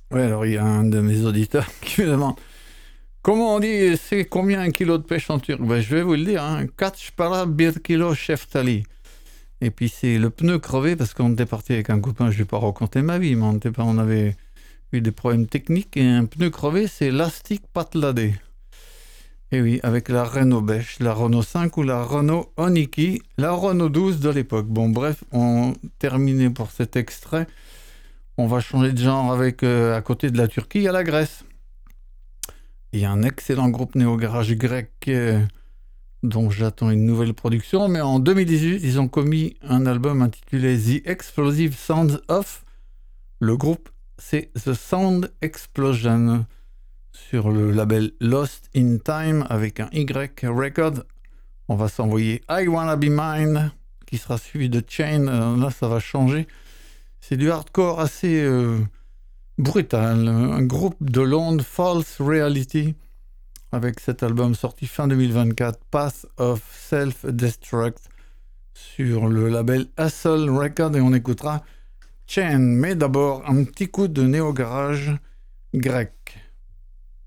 Ouais, alors il y a un de mes auditeurs qui me demande comment on dit c'est combien un kilo de pêche en turc. Ben, je vais vous le dire, hein, 4 para bir kilo sheftali. Et puis c'est le pneu crevé parce qu'on était parti avec un copain, je vais pas raconter ma vie, mais on avait eu des problèmes techniques et un pneu crevé c'est lastique patladé. Et oui, avec la Renault Bèche, la Renault 5 ou la Renault Oniki, la Renault 12 de l'époque. Bon bref, on terminé pour cet extrait. On va changer de genre avec, à côté de la Turquie, il y a la Grèce. Il y a un excellent groupe néo-garage grec dont j'attends une nouvelle production, mais en 2018, ils ont commis un album intitulé The Explosive Sounds of. Le groupe, c'est The Sound Explosion sur le label Lost in Time avec un Y Record. On va s'envoyer I Wanna Be Mine qui sera suivi de Chain. Là, ça va changer. C'est du hardcore assez brutal. Un groupe de Londres, False Reality, avec cet album sorti fin 2024, Path of Self-Destruct, sur le label Hustle Record, et on écoutera Chain. Mais d'abord, un petit coup de néo-garage grec.